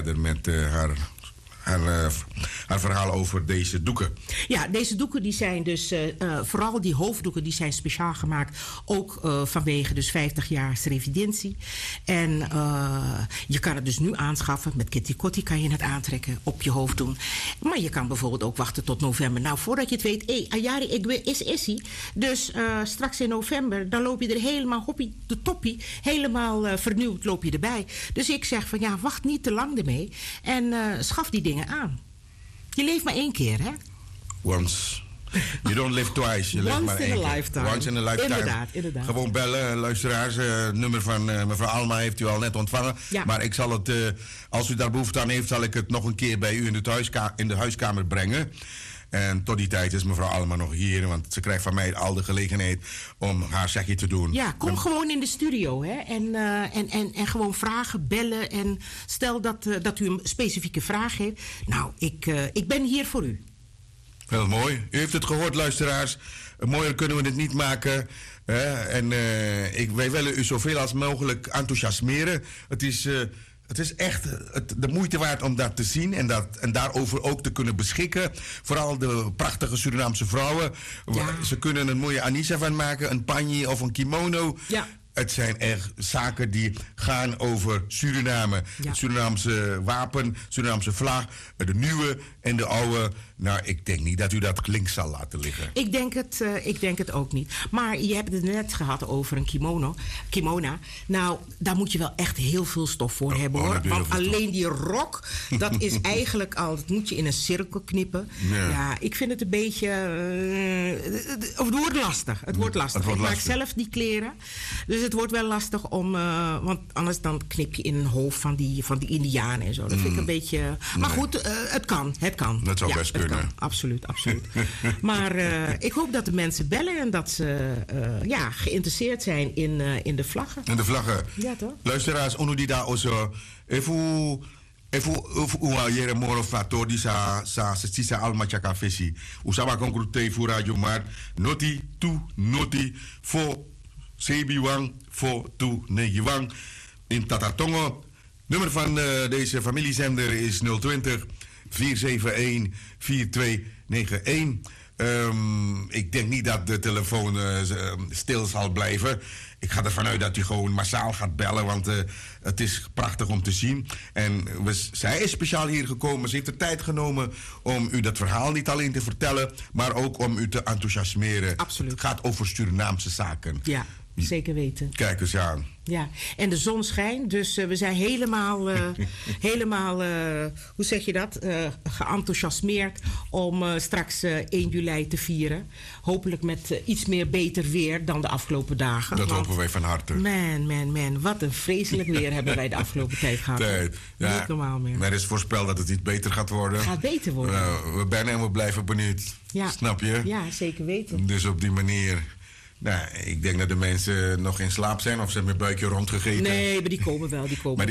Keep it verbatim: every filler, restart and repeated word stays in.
verder met uh, haar, haar, uh, haar verhaal over deze doeken. Ja, deze doeken die zijn dus, uh, uh, vooral die hoofddoeken, die zijn speciaal gemaakt. Ook uh, vanwege dus vijftig jaar revidentie. En uh, je kan het dus nu aanschaffen. Met Kitty Kotti kan je het aantrekken, op je hoofd doen. Maar je kan bijvoorbeeld ook wachten tot november. Nou, voordat je het weet, hé, hey, Ayari, ik weet, is Essie. Dus uh, straks in november, dan loop je er helemaal, hoppie, de toppie, helemaal uh, vernieuwd loop je erbij. Dus ik zeg van, ja, wacht niet te lang ermee. En uh, schaf die dingen aan. Je leeft maar één keer, hè? Once. You don't live twice. Je leeft maar één keer. Once in a lifetime. Once in a lifetime. Inderdaad, inderdaad. Gewoon bellen, luisteraars. Het uh, nummer van uh, mevrouw Alma heeft u al net ontvangen. Ja. Maar ik zal het, uh, als u daar behoefte aan heeft, zal ik het nog een keer bij u in de, huiska- in de huiskamer brengen. En tot die tijd is mevrouw Alma nog hier, want ze krijgt van mij al de gelegenheid om haar zegje te doen. Ja, kom en, gewoon in de studio, hè. En, uh, en, en, en gewoon vragen, bellen. En stel dat, uh, dat u een specifieke vraag heeft. Nou, ik, uh, ik ben hier voor u. Heel mooi. U heeft het gehoord, luisteraars. Mooier kunnen we het niet maken. Hè? En uh, ik, wij willen u zoveel als mogelijk enthousiasmeren. Het is... Uh, Het is echt het, de moeite waard om dat te zien en, dat, en daarover ook te kunnen beschikken. Vooral de prachtige Surinaamse vrouwen. Ja. Ze kunnen een mooie anisa van maken, een panji of een kimono. Ja. Het zijn echt zaken die gaan over Suriname. Ja. Het Surinaamse wapen, Surinaamse vlag, de nieuwe en de oude. Nou, ik denk niet dat u dat links zal laten liggen. Ik denk het, uh, ik denk het ook niet. Maar je hebt het net gehad over een kimono, kimona. Nou, daar moet je wel echt heel veel stof voor oh, hebben, hoor. Want alleen die rok, dat is eigenlijk al... Dat moet je in een cirkel knippen. Ja, ja ik vind het een beetje... Uh, of het wordt lastig. Het wordt lastig. Het wordt ik lastig. Maak zelf die kleren. Dus het wordt wel lastig om... Uh, want anders dan knip je in een hoofd van die, van die indianen en zo. Dat vind mm. ik een beetje... Maar nee. goed, uh, het kan. Het kan. Dat zou ja, best kunnen. Kan. Absoluut, absoluut. Maar uh, ik hoop dat de mensen bellen en dat ze uh, ja, geïnteresseerd zijn in, uh, in de vlaggen. In de vlaggen. Ja, toch? Luisteraars, onu die daar also... Even... Even uwa yere moro fator di sa sa sa sa alma chaka fesi. Usaba conclute fu radio maar noti tu noti fo sebi wang fo tu negi wang in Tatatongo. Nummer van uh, deze familiezender is nul twintig vier zeven een vier twee negen een. Um, ik denk niet dat de telefoon uh, stil zal blijven. Ik ga ervan uit dat u gewoon massaal gaat bellen, want uh, het is prachtig om te zien. En we, zij is speciaal hier gekomen. Ze heeft de tijd genomen om u dat verhaal niet alleen te vertellen, maar ook om u te enthousiasmeren. Absoluut. Het gaat over Surinaamse zaken. Ja, zeker weten. Kijk eens aan. Ja, en de zon schijnt, dus uh, we zijn helemaal, uh, helemaal uh, hoe zeg je dat, uh, geenthousiasmeerd om uh, straks uh, één juli te vieren. Hopelijk met uh, iets meer beter weer dan de afgelopen dagen. Dat want, hopen wij van harte. Man, man, man, wat een vreselijk weer hebben wij de afgelopen tijd gehad. Tijd. Ja, niet normaal meer. Maar er is voorspeld dat het iets beter gaat worden. Gaat beter worden. Uh, we bijna en we blijven benieuwd. Ja. Snap je? Ja, zeker weten. Dus op die manier... Nou, ik denk dat de mensen nog in slaap zijn of ze hebben een buikje rondgegeten. Nee, maar die komen wel, die komen. Maar